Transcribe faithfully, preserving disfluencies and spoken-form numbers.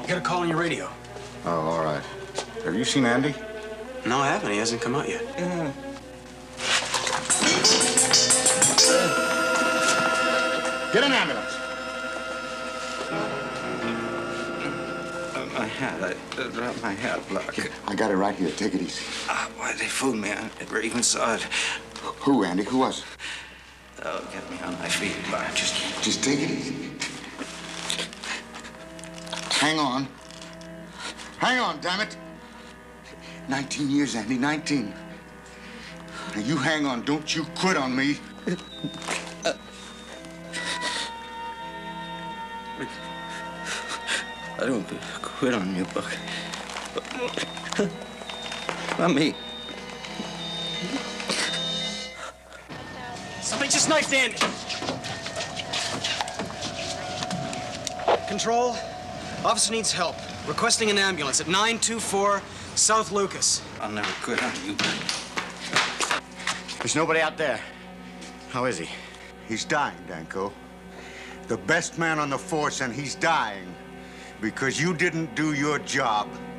You got a call on your radio. Oh, all right. Have you seen Andy? No, I haven't. He hasn't come out yet. Mm. Get an ambulance. My hat. I dropped my hat. Look. I got it right here. Take it easy. Uh, why they fooled me? I never even saw it. Who, Andy? Who was it? Oh, get me on my feet. Look, just... Just take it easy. Hang on. Hang on, damn it. Nineteen years, Andy, nineteen. Now, you hang on. Don't you quit on me. Uh, I don't quit on you, Buck. Not me. Somebody just knifed Andy. Control, officer needs help. Requesting an ambulance at nine two four South Lucas. I'll never quit on you, Buck. There's nobody out there. How is he? He's dying, Danko. The best man on the force, and he's dying because you didn't do your job.